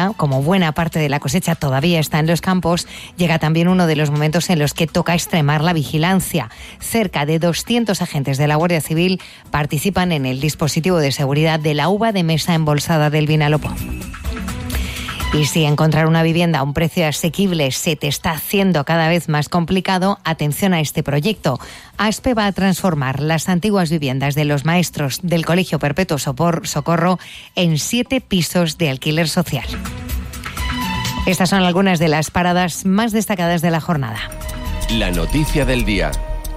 cosecha, como buena parte de la cosecha todavía está en los campos, llega también uno de los momentos en los que toca extremar la vigilancia. Cerca de 200 agentes de la Guardia Civil participan en el dispositivo de seguridad de la uva de mesa embolsada del Vinalopó. Y si encontrar una vivienda a un precio asequible se te está haciendo cada vez más complicado, atención a este proyecto. ASPE va a transformar las antiguas viviendas de los maestros del Colegio Perpetuo Socorro en 7 pisos de alquiler social. Estas son algunas de las paradas más destacadas de la jornada. La noticia del día.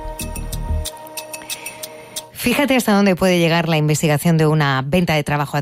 Fíjate hasta dónde puede llegar la investigación de una venta de tabaco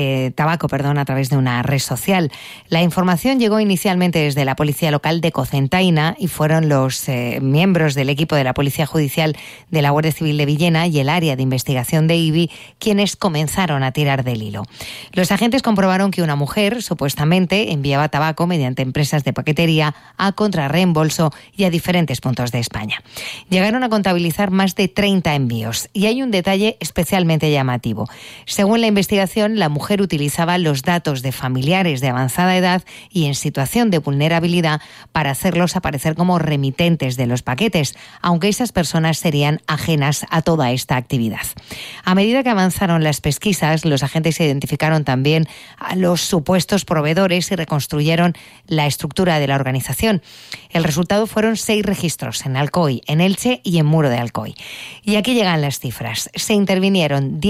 a través de una red social. La información llegó inicialmente desde la Policía Local de Cocentaina y fueron los miembros del equipo de la Policía Judicial de la Guardia Civil de Villena y el área de investigación de IBI quienes comenzaron a tirar del hilo. Los agentes comprobaron que una mujer supuestamente enviaba tabaco mediante empresas de paquetería a contrarreembolso y a diferentes puntos de España. Llegaron a contabilizar más de 30 envíos y hay un detalle especialmente llamativo. Según la investigación, la mujer utilizaba los datos de familiares de avanzada edad y en situación de vulnerabilidad para hacerlos aparecer como remitentes de los paquetes, aunque esas personas serían ajenas a toda esta actividad. A medida que avanzaron las pesquisas, los agentes identificaron también a los supuestos proveedores y reconstruyeron la estructura de la organización. El resultado fueron 6 registros en Alcoy, en Elche y en Muro de Alcoy. Y aquí llegan las cifras. Se intervinieron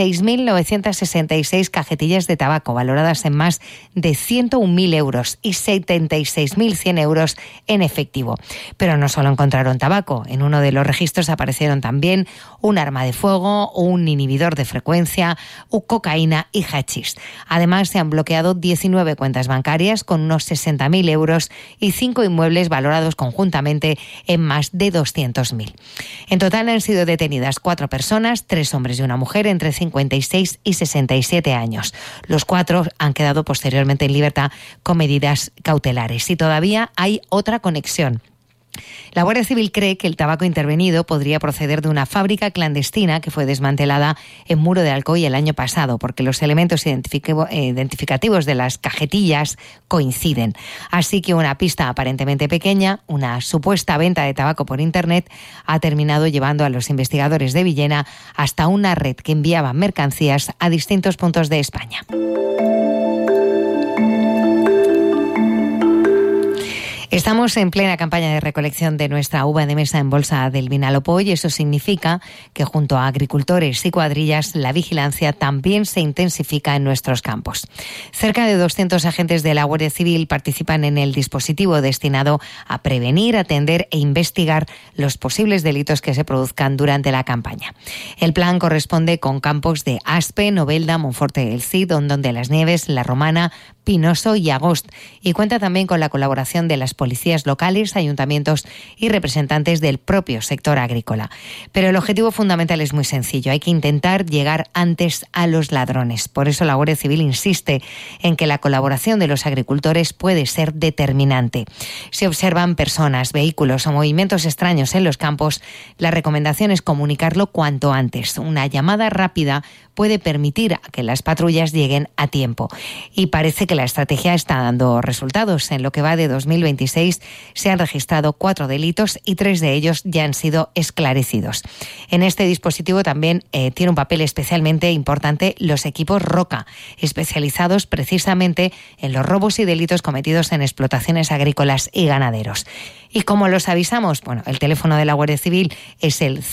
16.966 cajetillas de tabaco valoradas en más de 101.000 euros y 76.100 euros en efectivo. Pero no solo encontraron tabaco. En uno de los registros aparecieron también un arma de fuego, un inhibidor de frecuencia, cocaína y hachís. Además, se han bloqueado 19 cuentas bancarias con unos 60.000 euros y 5 inmuebles valorados conjuntamente en más de 200.000. En total han sido detenidas 4 personas, 3 hombres y una mujer entre 56 y 67 años. Los 4 han quedado posteriormente en libertad con medidas cautelares. Y todavía hay otra conexión. La Guardia Civil cree que el tabaco intervenido podría proceder de una fábrica clandestina que fue desmantelada en Muro de Alcoy el año pasado, porque los elementos identificativos de las cajetillas coinciden. Así que una pista aparentemente pequeña, una supuesta venta de tabaco por Internet, ha terminado llevando a los investigadores de Villena hasta una red que enviaba mercancías a distintos puntos de España. Estamos en plena campaña de recolección de nuestra uva de mesa en bolsa del Vinalopó y eso significa que junto a agricultores y cuadrillas la vigilancia también se intensifica en nuestros campos. Cerca de 200 agentes de la Guardia Civil participan en el dispositivo destinado a prevenir, atender e investigar los posibles delitos que se produzcan durante la campaña. El plan corresponde con campos de Aspe, Novelda, Monforte del Cid, Hondón de las Nieves, La Romana, Pinoso y Agost, y cuenta también con la colaboración de las policías locales, ayuntamientos y representantes del propio sector agrícola. Pero el objetivo fundamental es muy sencillo, hay que intentar llegar antes a los ladrones. Por eso la Guardia Civil insiste en que la colaboración de los agricultores puede ser determinante. Si observan personas, vehículos o movimientos extraños en los campos, la recomendación es comunicarlo cuanto antes. Una llamada rápida puede permitir que las patrullas lleguen a tiempo. Y parece que la estrategia está dando resultados. En lo que va de 2026 se han registrado 4 delitos y 3 de ellos ya han sido esclarecidos. En este dispositivo también tiene un papel especialmente importante los equipos Roca, especializados precisamente en los robos y delitos cometidos en explotaciones agrícolas y ganaderos. ¿Y cómo los avisamos? Bueno, el teléfono de la Guardia Civil es el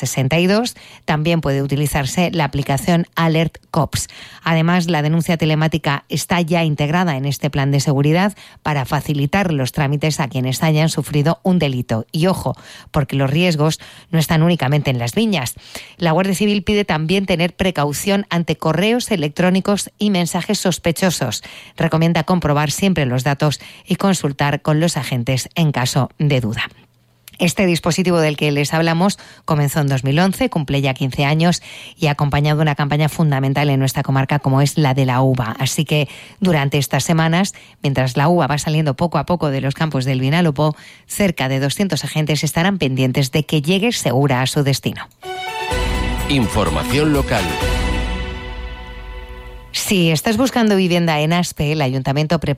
062, también puede utilizarse la aplicación Alert Cops. Además, la denuncia telemática está ya integrada en este plan de seguridad para facilitar los trámites a quienes hayan sufrido un delito. Y ojo, porque los riesgos no están únicamente en las viñas. La Guardia Civil pide también tener precaución ante correos electrónicos y mensajes sospechosos. Recomienda comprobar siempre los datos y consultar con los agentes en caso de duda. Este dispositivo del que les hablamos comenzó en 2011, cumple ya 15 años y ha acompañado una campaña fundamental en nuestra comarca como es la de la uva. Así que durante estas semanas, mientras la uva va saliendo poco a poco de los campos del Vinalopó, cerca de 200 agentes estarán pendientes de que llegue segura a su destino. Información local. Si estás buscando vivienda en Aspe, el Ayuntamiento